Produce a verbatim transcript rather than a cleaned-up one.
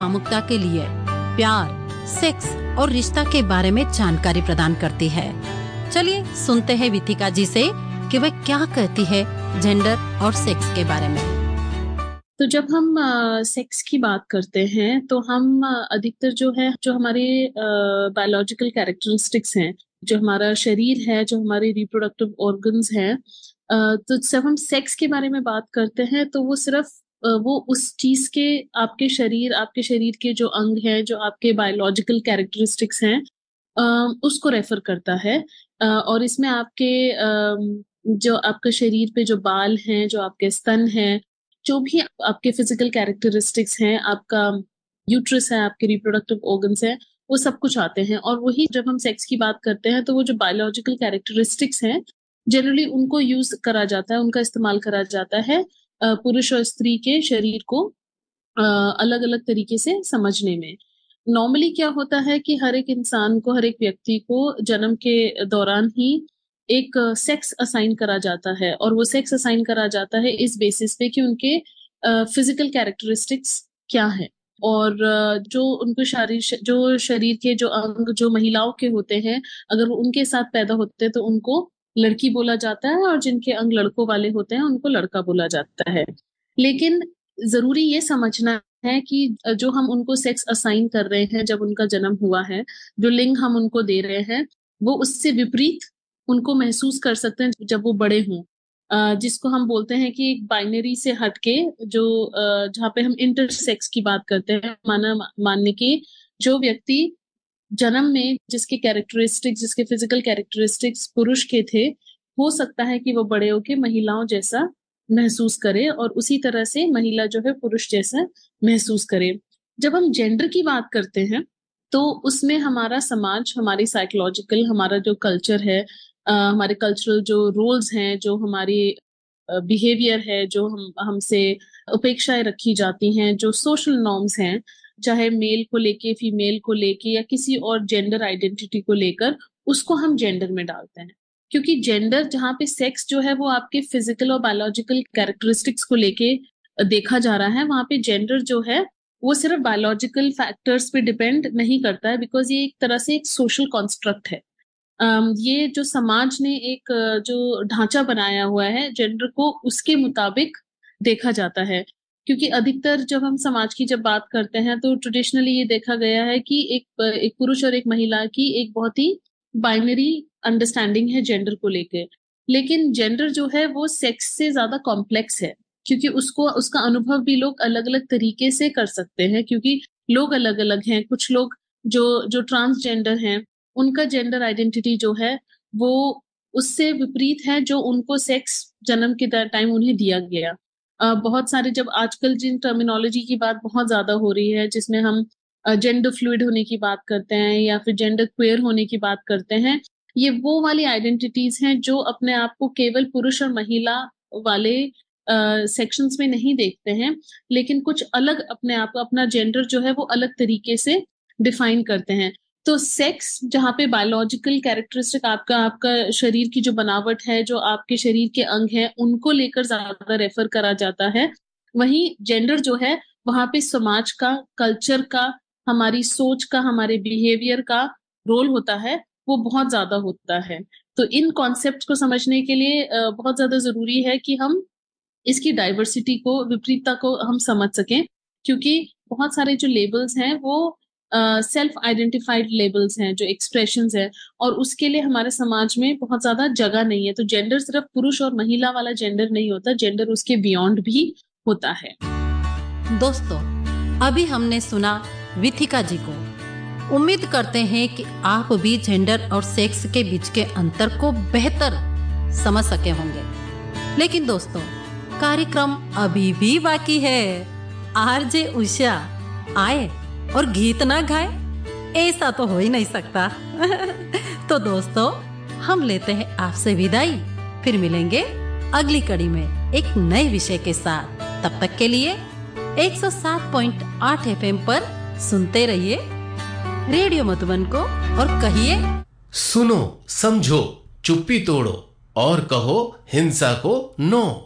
कामुकता के लिए प्यार, सेक्स और रिश्ता के बारे में जानकारी प्रदान करती है। चलिए सुनते हैं विथिका जी से कि वह क्या कहती है जेंडर और सेक्स के बारे में। तो जब हम सेक्स की बात करते हैं तो हम अधिकतर जो है जो हमारे बायोलॉजिकल कैरेक्टरिस्टिक्स हैं, जो हमारा शरीर है, जो हमारे रिप्रोडक्टिव ऑर्गन्स हैं, तो जब हम सेक्स के बारे में बात करते हैं तो वो सिर्फ वो उस चीज के आपके शरीर आपके शरीर के जो अंग हैं, जो आपके बायोलॉजिकल कैरेक्टरिस्टिक्स हैं, उसको रेफर करता है। और इसमें आपके जो आपके शरीर पे जो बाल हैं, जो आपके स्तन हैं, जो भी आपके फिजिकल कैरेक्टरिस्टिक्स हैं, आपका यूट्रस है, आपके रिप्रोडक्टिव ऑर्गन्स हैं, वो सब कुछ आते हैं। और वही जब हम सेक्स की बात करते हैं तो वो जो बायोलॉजिकल कैरेक्टरिस्टिक्स हैं जनरली उनको यूज करा जाता है, उनका इस्तेमाल करा जाता है पुरुष और स्त्री के शरीर को अलग अलग तरीके से समझने में। नॉर्मली क्या होता है कि हर एक इंसान को, हर एक व्यक्ति को जन्म के दौरान ही एक सेक्स असाइन करा जाता है, और वो सेक्स असाइन करा जाता है इस बेसिस पे कि उनके फिजिकल कैरेक्टरिस्टिक्स क्या है, और जो उनको शरीर जो शरीर के जो अंग जो महिलाओं के होते हैं, अगर वो उनके साथ पैदा होते हैं तो उनको लड़की बोला जाता है, और जिनके अंग लड़कों वाले होते हैं उनको लड़का बोला जाता है। लेकिन जरूरी ये समझना है कि जो हम उनको सेक्स असाइन कर रहे हैं जब उनका जन्म हुआ है, जो लिंग हम उनको दे रहे हैं, वो उससे विपरीत उनको महसूस कर सकते हैं जब वो बड़े हों, जिसको हम बोलते हैं कि एक बाइनरी से हटके जो जहाँ पे हम इंटरसेक्स की बात करते हैं, माना मानने के जो व्यक्ति जन्म में जिसके कैरेक्टरिस्टिक्स जिसके फिजिकल कैरेक्टरिस्टिक्स पुरुष के थे, हो सकता है कि वो बड़े होके महिलाओं जैसा महसूस करे, और उसी तरह से महिला जो है पुरुष जैसा महसूस करे। जब हम जेंडर की बात करते हैं तो उसमें हमारा समाज, हमारी साइकोलॉजिकल, हमारा जो कल्चर है, Uh, हमारे कल्चरल जो रोल्स हैं, जो हमारी बिहेवियर uh, है, जो हम हमसे अपेक्षाएं रखी जाती हैं, जो सोशल नॉर्म्स हैं, चाहे मेल को लेके, फीमेल को लेके, या किसी और जेंडर आइडेंटिटी को लेकर, उसको हम जेंडर में डालते हैं। क्योंकि जेंडर जहाँ पे सेक्स जो है वो आपके फिजिकल और बायोलॉजिकल कैरेक्टरिस्टिक्स को लेके देखा जा रहा है, वहां पे जेंडर जो है वो सिर्फ बायोलॉजिकल फैक्टर्स पे डिपेंड नहीं करता है, बिकॉज ये एक तरह से एक सोशल कॉन्स्ट्रक्ट है। Um, ये जो समाज ने एक जो ढांचा बनाया हुआ है जेंडर को, उसके मुताबिक देखा जाता है। क्योंकि अधिकतर जब हम समाज की जब बात करते हैं तो ट्रेडिशनली ये देखा गया है कि एक एक पुरुष और एक महिला की एक बहुत ही बाइनरी अंडरस्टैंडिंग है जेंडर को लेकर। लेकिन जेंडर जो है वो सेक्स से ज्यादा कॉम्प्लेक्स है, क्योंकि उसको उसका अनुभव भी लोग अलग अलग तरीके से कर सकते हैं, क्योंकि लोग अलग अलग हैं। कुछ लोग जो जो ट्रांसजेंडर हैं, उनका जेंडर आइडेंटिटी जो है वो उससे विपरीत है जो उनको सेक्स जन्म के टाइम उन्हें दिया गया। uh, बहुत सारे, जब आजकल जिन टर्मिनोलॉजी की बात बहुत ज्यादा हो रही है, जिसमें हम जेंडर फ्लूइड होने की बात करते हैं या फिर जेंडर क्वेयर होने की बात करते हैं, ये वो वाली आइडेंटिटीज हैं जो अपने आप को केवल पुरुष और महिला वाले सेक्शंस uh, में नहीं देखते हैं, लेकिन कुछ अलग अपने आप को, अपना जेंडर जो है वो अलग तरीके से डिफाइन करते हैं। तो सेक्स जहाँ पे बायोलॉजिकल कैरेक्टरिस्टिक, आपका आपका शरीर की जो बनावट है, जो आपके शरीर के अंग हैं, उनको लेकर ज्यादा रेफर करा जाता है, वहीं जेंडर जो है वहां पे समाज का, कल्चर का, हमारी सोच का, हमारे बिहेवियर का रोल होता है, वो बहुत ज्यादा होता है। तो इन कॉन्सेप्ट को समझने के लिए बहुत ज्यादा जरूरी है कि हम इसकी डाइवर्सिटी को, विपरीतता को हम समझ सकें, क्योंकि बहुत सारे जो लेबल्स हैं वो सेल्फ आइडेंटिफाइड लेबल्स हैं, जो एक्सप्रेशंस हैं, और उसके लिए हमारे समाज में बहुत ज्यादा जगह नहीं है। तो जेंडर सिर्फ पुरुष और महिला वाला जेंडर नहीं होता, जेंडर उसके बियॉन्ड भी होता है। दोस्तों, अभी हमने सुना विथिका जी को। उम्मीद करते हैं कि आप भी जेंडर और सेक्स के बीच के अंतर को बेहतर समझ सके होंगे। लेकिन दोस्तों, कार्यक्रम अभी भी बाकी है। आरजे उषा आए और गीत ना गाए, ऐसा तो हो ही नहीं सकता। तो दोस्तों, हम लेते हैं आपसे विदाई, फिर मिलेंगे अगली कड़ी में एक नए विषय के साथ। तब तक के लिए एक सौ सात पॉइंट आठ एफएम पर सुनते रहिए रेडियो मधुबन को, और कहिए सुनो, समझो, चुप्पी तोड़ो और कहो हिंसा को नो।